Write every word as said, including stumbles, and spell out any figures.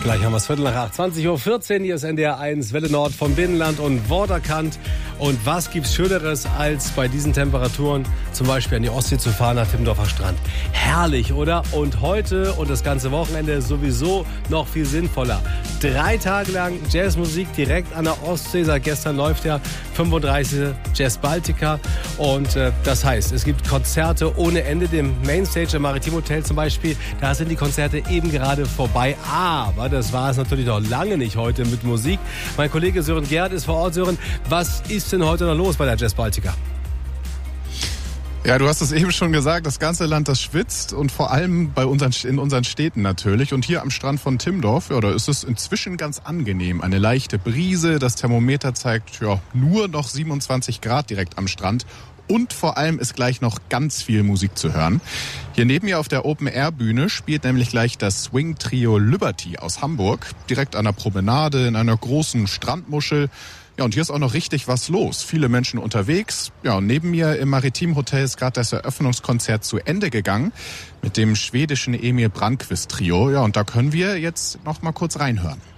Gleich haben wir es Viertel nach acht, zwanzig Uhr vierzehn. Hier ist N D R eins, Welle Nord vom Binnenland und Worterkant. Und was gibt's Schöneres, als bei diesen Temperaturen zum Beispiel an die Ostsee zu fahren, nach Timmendorfer Strand? Herrlich, oder? Und heute und das ganze Wochenende sowieso noch viel sinnvoller. Drei Tage lang Jazzmusik direkt an der Ostsee. Seit gestern läuft ja fünfunddreißigste Jazz Baltica. Und äh, das heißt, es gibt Konzerte ohne Ende. Dem Mainstage im Maritim Hotel zum Beispiel, da sind die Konzerte eben gerade vorbei. Aber das war es natürlich noch lange nicht heute mit Musik. Mein Kollege Sören Gerd ist vor Ort. Sören, was ist denn heute noch los bei der Jazz Baltica? Ja, du hast es eben schon gesagt, das ganze Land, das schwitzt und vor allem bei unseren, in unseren Städten natürlich. Und hier am Strand von Timmendorf, ja, da ist es inzwischen ganz angenehm. Eine leichte Brise, das Thermometer zeigt ja nur noch siebenundzwanzig Grad direkt am Strand. Und vor allem ist gleich noch ganz viel Musik zu hören. Hier neben mir auf der Open-Air-Bühne spielt nämlich gleich das Swing-Trio Liberty aus Hamburg. Direkt an der Promenade in einer großen Strandmuschel. Ja, und hier ist auch noch richtig was los. Viele Menschen unterwegs. Ja, und neben mir im Maritim Hotel ist gerade das Eröffnungskonzert zu Ende gegangen mit dem schwedischen Emil Brandqvist Trio. Ja, und da können wir jetzt noch mal kurz reinhören.